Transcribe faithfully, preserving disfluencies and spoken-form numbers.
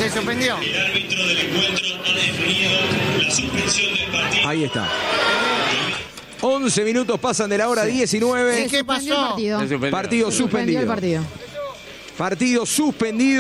Se suspendió. El árbitro del encuentro ha definido la suspensión del partido. Ahí está. once minutos pasan de la hora diecinueve. ¿Y qué pasó? Partido. Partido Suspendió suspendido. el partido. Partido suspendido.